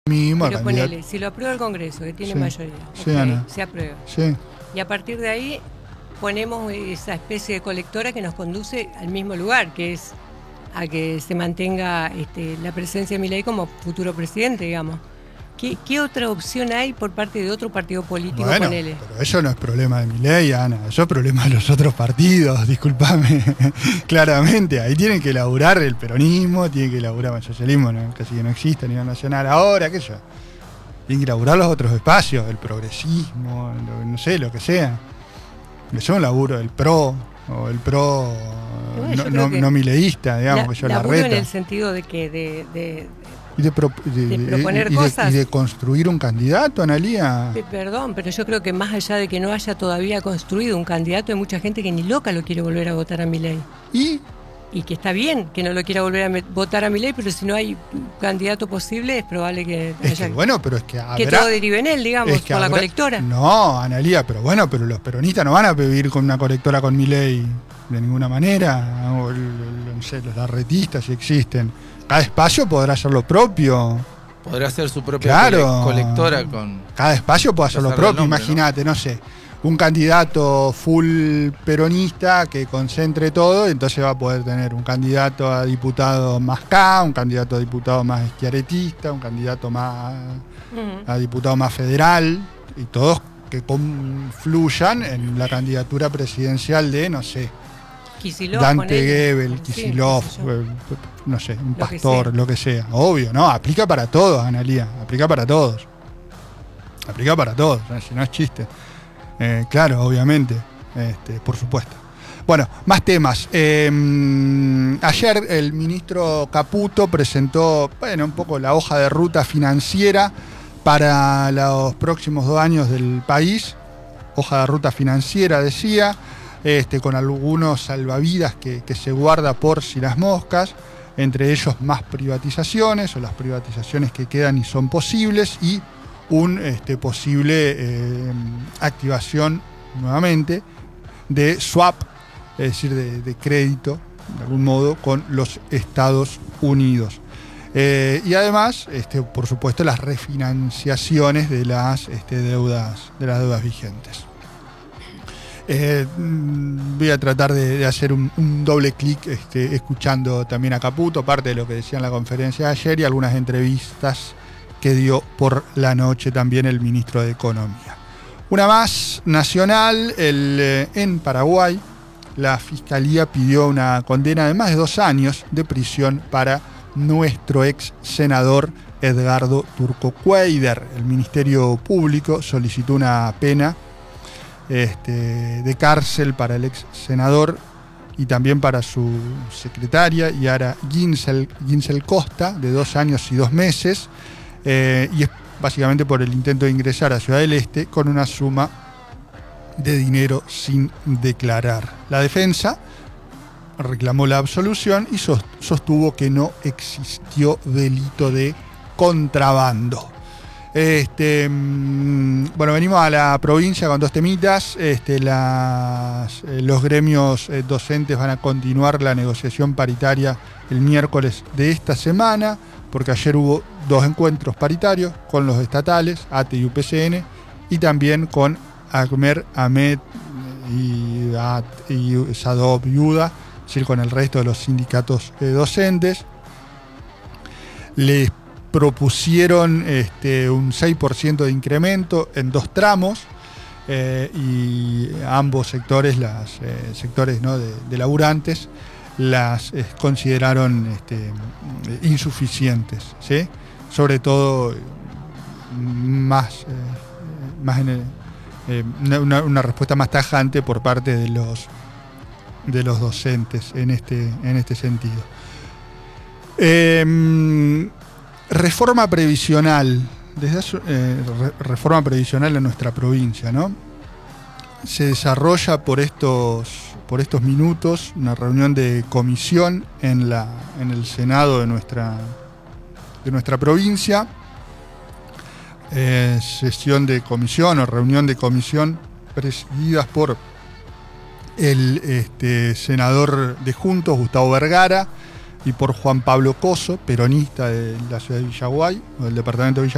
mismo Pero ponele, si lo aprueba el Congreso, que tiene mayoría, sí, Ana. se aprueba. Sí. Y a partir de ahí ponemos esa especie de colectora que nos conduce al mismo lugar, que es a que se mantenga la presencia de Milei como futuro presidente, digamos. ¿Qué otra opción hay por parte de otro partido político? Bueno, ponele? pero eso no es problema de Milei, Ana. Eso es problema de los otros partidos, discúlpame. Claramente, ahí tienen que elaborar el peronismo, tienen que elaborar el socialismo, ¿no? Casi que no existe a nivel nacional ahora, qué sé yo. Tienen que elaborar los otros espacios, el progresismo, no sé, lo que sea. Eso es un laburo del PRO, o el PRO no mileísta, digamos, que yo la reta. En el sentido de que de proponer cosas. Y de construir un candidato, Analía. Perdón, pero yo creo que más allá de que no haya todavía construido un candidato, hay mucha gente que ni loca lo quiere volver a votar a Milei. Y que está bien que no lo quiera volver a votar a Milei, pero si no hay candidato posible, es probable que pero es que que todo derive en él, digamos, por la colectora. No, Analía, pero los peronistas no van a vivir con una colectora con Milei de ninguna manera. O, no sé, los larretistas, si existen. Cada espacio podrá hacer lo propio. Podrá hacer su propia colectora con... Cada espacio puede hacer lo propio. Imagínate, ¿no? sé, un candidato full peronista que concentre todo, entonces va a poder tener un candidato a diputado más K, un candidato a diputado más schiarettista, un candidato más a diputado más federal, y todos que confluyan en la candidatura presidencial de, no sé, Kicillof, Dante Gebel, Kicillof, no sé, un pastor, lo que sea. Obvio, no, aplica para todos, Analía, aplica para todos. Aplica para todos, si no es chiste. Claro, obviamente, por supuesto. Bueno, más temas. Ayer el ministro Caputo presentó, un poco la hoja de ruta financiera para los próximos 2 años del país. Hoja de ruta financiera, decía. Con algunos salvavidas que se guarda por si las moscas, entre ellos más privatizaciones o las privatizaciones que quedan y son posibles, y un posible activación nuevamente de swap, es decir, de crédito, de algún modo, con los Estados Unidos. Y además, por supuesto, las refinanciaciones de las deudas vigentes. Voy a tratar de hacer un doble clic escuchando también a Caputo, parte de lo que decía en la conferencia de ayer y algunas entrevistas que dio por la noche también el ministro de Economía. Una más nacional, en Paraguay, la Fiscalía pidió una condena de más de 2 años de prisión para nuestro ex senador Edgardo Turco Cuéllar. El Ministerio Público solicitó una pena de cárcel para el ex senador y también para su secretaria, Yara Ginsel Costa, de 2 años y 2 meses, y es básicamente por el intento de ingresar a Ciudad del Este con una suma de dinero sin declarar. La defensa reclamó la absolución y sostuvo que no existió delito de contrabando. Venimos a la provincia con 2 temitas. Los gremios docentes van a continuar la negociación paritaria el miércoles de esta semana, porque ayer hubo 2 encuentros paritarios con los estatales, ATE y UPCN, y también con ACMER, AMET y SADOP y UDA, es decir, con el resto de los sindicatos docentes. Les propusieron un 6% de incremento en 2 tramos, y ambos sectores, sectores, ¿no?, de laburantes, las consideraron insuficientes, ¿sí? Sobre todo una respuesta más tajante por parte de los docentes en este sentido. Reforma previsional, reforma previsional en nuestra provincia, ¿no? Se desarrolla por estos minutos una reunión de comisión en el Senado de nuestra provincia, sesión de comisión o reunión de comisión presididas por el senador de Juntos, Gustavo Vergara, y por Juan Pablo Coso, peronista de la ciudad de Villaguay, o del departamento de Villaguay.